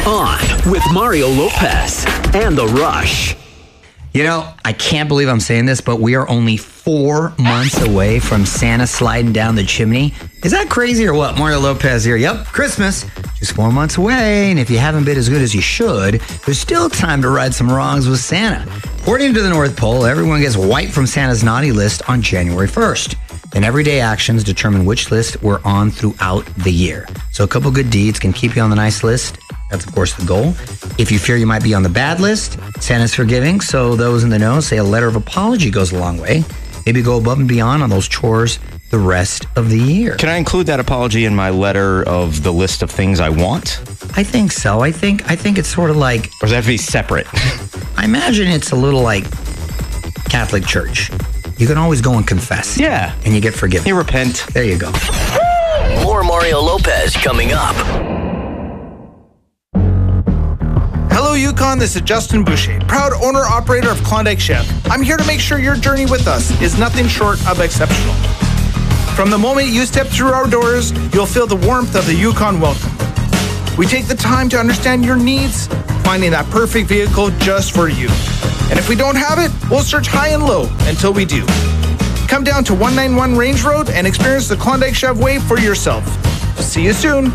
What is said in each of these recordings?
On with Mario Lopez and The Rush. You know, I can't believe I'm saying this, but we are only 4 months away from Santa sliding down the chimney. Is that crazy or what? Mario Lopez here. Yep, Christmas. Just 4 months away, and if you haven't been as good as you should, there's still time to right some wrongs with Santa. According to the North Pole, everyone gets wiped from Santa's naughty list on January 1st. And everyday actions determine which list we're on throughout the year. So a couple good deeds can keep you on the nice list. That's, of course, the goal. If you fear you might be on the bad list, Santa's forgiving, so those in the know say a letter of apology goes a long way. Maybe go above and beyond on those chores the rest of the year. Can I include that apology in my letter of the list of things I want? I think so. I think it's sort of like... Or does that have to be separate? I imagine it's a little like Catholic Church. You can always go and confess. Yeah. And you get forgiven. You repent. There you go. More Mario Lopez coming up. Hello, Yukon. This is Justin Boucher, proud owner-operator of Klondike Chef. I'm here to make sure your journey with us is nothing short of exceptional. From the moment you step through our doors, you'll feel the warmth of the Yukon welcome. We take the time to understand your needs, finding that perfect vehicle just for you. And if we don't have it, we'll search high and low until we do. Come down to 191 Range Road and experience the Klondike Chef way for yourself. See you soon.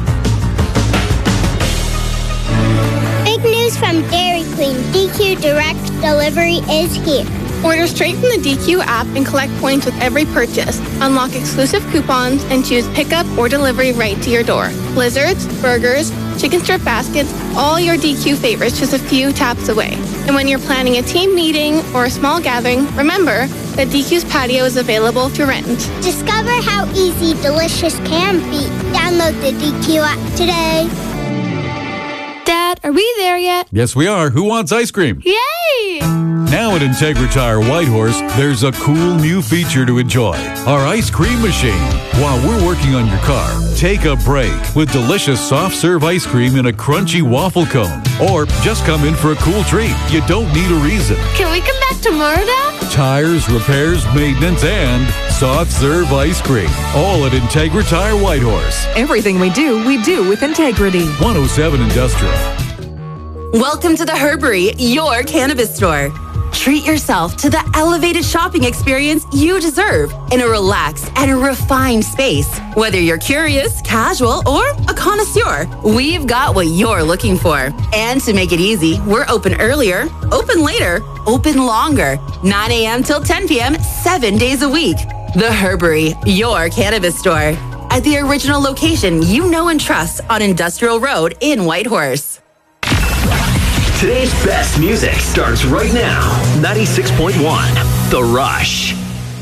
Big news from Dairy Queen. DQ Direct Delivery is here. Order straight from the DQ app and collect points with every purchase. Unlock exclusive coupons and choose pickup or delivery right to your door. Blizzards, burgers, chicken strip baskets, all your DQ favorites just a few taps away. And when you're planning a team meeting or a small gathering, remember that DQ's patio is available to rent. Discover how easy delicious can be. Download the DQ app today. Dad, are we there yet? Yes, we are. Who wants ice cream? Yay! Now at Integra Tire Whitehorse, there's a cool new feature to enjoy. Our ice cream machine. While we're working on your car, take a break with delicious soft serve ice cream in a crunchy waffle cone. Or just come in for a cool treat. You don't need a reason. Can we come back tomorrow, Dad? Tires, repairs, maintenance, and soft serve ice cream. All at Integra Tire Whitehorse. Everything we do with integrity. 107 Industrial. Welcome to the Herbery, your cannabis store. Treat yourself to the elevated shopping experience you deserve in a relaxed and refined space. Whether you're curious, casual, or a connoisseur, we've got what you're looking for. And to make it easy, we're open earlier, open later, open longer, 9 a.m. till 10 p.m., 7 days a week. The Herbery, your cannabis store. At the original location you know and trust on Industrial Road in Whitehorse. Today's best music starts right now. 96.1 The Rush.